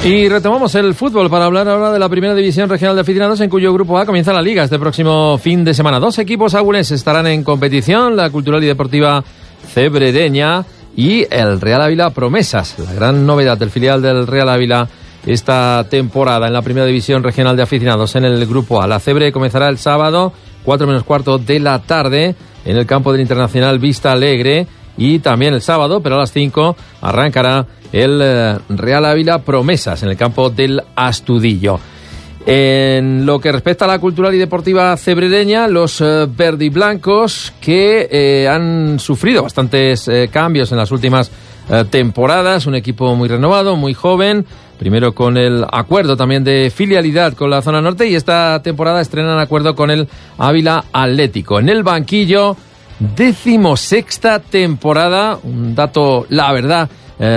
Y retomamos el fútbol para hablar ahora de la Primera División Regional de Aficionados, en cuyo Grupo A comienza la Liga este próximo fin de semana. 2 equipos agulenses estarán en competición, la Cultural y Deportiva Cebredeña y el Real Ávila Promesas, la gran novedad del filial del Real Ávila esta temporada en la Primera División Regional de Aficionados en el Grupo A. La Cebre comenzará el sábado, 4 menos cuarto de la tarde, en el campo del Internacional Vista Alegre, y también el sábado, pero a las 5, arrancará el Real Ávila Promesas en el campo del Astudillo. En lo que respecta a la Cultural y Deportiva Cebredeña, los verdiblancos que han sufrido bastantes cambios en las últimas temporadas, un equipo muy renovado, muy joven, primero con el acuerdo también de filialidad con la zona norte, y esta temporada estrenan acuerdo con el Ávila Atlético. En el banquillo, 16ª temporada, un dato, la verdad,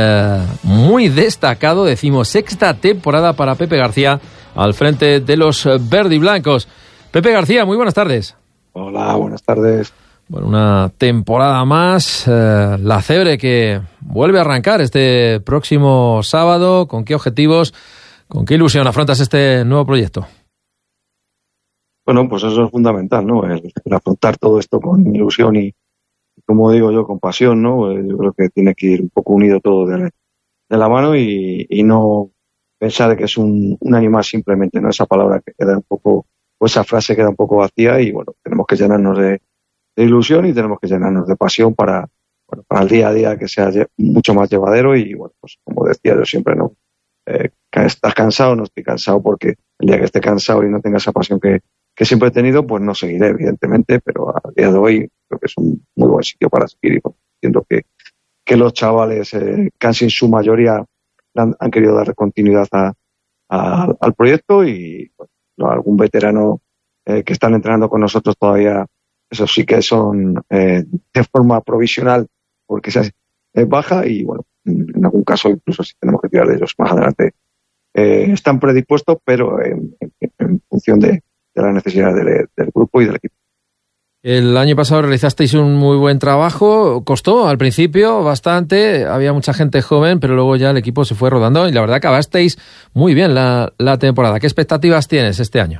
muy destacado, 16ª temporada para Pepe García al frente de los verdiblancos. Pepe García, muy buenas tardes. Hola, buenas tardes. Bueno, una temporada más, la Cebre que vuelve a arrancar este próximo sábado. ¿Con qué objetivos, con qué ilusión afrontas este nuevo proyecto? Bueno, pues eso es fundamental, ¿no? El afrontar todo esto con ilusión y, como digo yo, con pasión, ¿no? Yo creo que tiene que ir un poco unido todo de la mano y no pensar que es un año más simplemente, ¿no? Esa palabra que queda un poco, o esa frase queda un poco vacía y, bueno, tenemos que llenarnos de ilusión y tenemos que llenarnos de pasión para el día a día que sea mucho más llevadero y, bueno, pues como decía yo siempre, ¿no? Estás cansado, no estoy cansado, porque el día que esté cansado y no tenga esa pasión que siempre he tenido, pues no seguiré, evidentemente, pero al día de hoy creo que es un muy buen sitio para seguir y entiendo que los chavales, casi en su mayoría, han querido dar continuidad al proyecto y, bueno, algún veterano que están entrenando con nosotros todavía, eso sí que son de forma provisional, porque esa es baja y, bueno, en algún caso incluso si tenemos que tirar de ellos más adelante, están predispuestos, pero en función de la necesidad del grupo y del equipo. El año pasado realizasteis un muy buen trabajo, costó al principio bastante, había mucha gente joven, pero luego ya el equipo se fue rodando y la verdad acabasteis muy bien la temporada. ¿Qué expectativas tienes este año?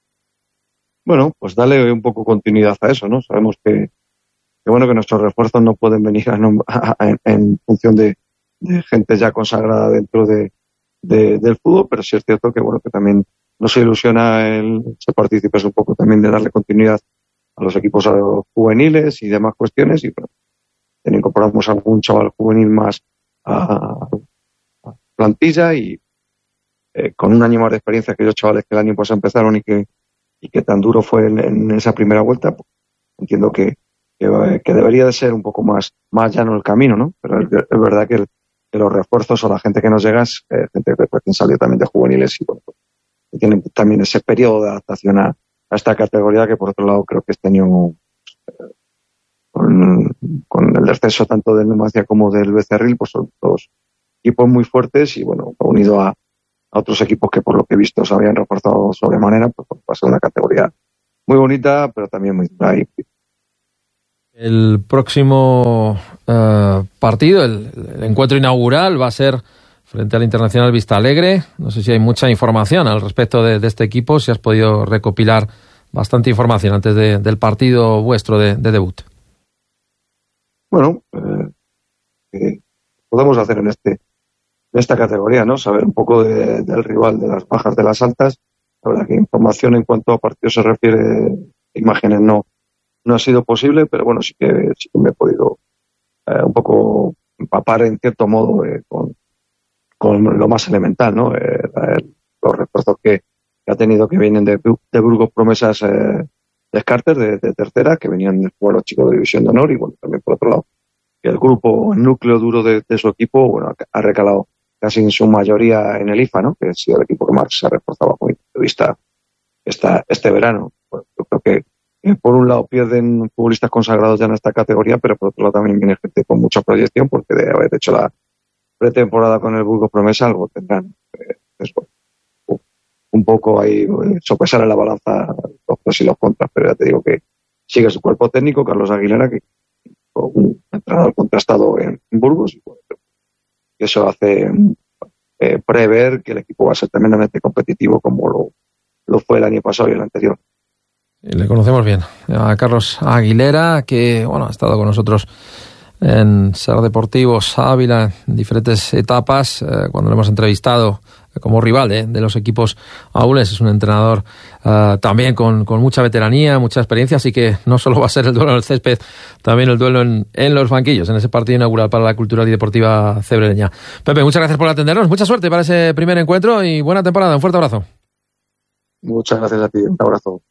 Bueno, pues darle un poco continuidad a eso, ¿no? Sabemos que nuestros refuerzos no pueden venir en función de gente ya consagrada dentro del fútbol, pero sí es cierto que, bueno, que también nos ilusiona ser partícipes un poco también de darle continuidad a los equipos a los juveniles y demás cuestiones, y bueno, incorporamos algún chaval juvenil más a plantilla y con un año más de experiencia que los chavales que el año pasado empezaron y que tan duro fue en esa primera vuelta, pues, entiendo que debería de ser un poco más llano el camino, ¿no? Pero es verdad que los refuerzos o la gente que nos llega es gente que recién salió también de juveniles y, bueno, pues, que tienen también ese periodo de adaptación a esta categoría que, por otro lado, creo que este año, con el descenso tanto del Numancia como del Becerril, pues son dos equipos muy fuertes y, bueno, unido a otros equipos que, por lo que he visto, se habían reforzado sobremanera, pues va a ser una categoría muy bonita, pero también muy dura. El próximo partido, el encuentro inaugural, va a ser frente al Internacional Vista Alegre. No sé si hay mucha información al respecto de este equipo, si has podido recopilar bastante información antes del partido vuestro de debut. Bueno, podemos hacer en esta categoría, ¿no? Saber un poco del rival, de las bajas, de las altas. La verdad que información en cuanto a partidos se refiere, imágenes no ha sido posible, pero bueno, sí que me he podido un poco empapar en cierto modo con lo más elemental, ¿no? Los refuerzos que ha tenido, que vienen de Burgos Promesas, Descartes de tercera, que venían de jugar los chicos de División de Honor, y, bueno, también por otro lado, que el grupo, el núcleo duro de su equipo, bueno, ha recalado casi en su mayoría en el IFA, ¿no? Que ha sido el equipo que más se ha reforzado bajo mi punto de vista este verano. Bueno, yo creo que por un lado pierden futbolistas consagrados ya en esta categoría, pero por otro lado también viene gente con mucha proyección, porque de haber hecho la pretemporada con el Burgos Promesa algo tendrán. Un poco ahí sopesar en la balanza los pros y los contras, pero ya te digo que sigue su cuerpo técnico, Carlos Aguilera, que un entrenador contrastado en Burgos, y, bueno, eso hace prever que el equipo va a ser tremendamente competitivo como lo fue el año pasado y el anterior. Le conocemos bien a Carlos Aguilera, que ha estado con nosotros en Ser Deportivos Ávila en diferentes etapas, cuando lo hemos entrevistado como rival de los equipos aúles. Es un entrenador también con mucha veteranía, mucha experiencia, así que no solo va a ser el duelo en el césped, también el duelo en los banquillos, en ese partido inaugural para la Cultural y Deportiva Cebrereña. Pepe, muchas gracias por atendernos, mucha suerte para ese primer encuentro y buena temporada, un fuerte abrazo. Muchas gracias a ti, un abrazo.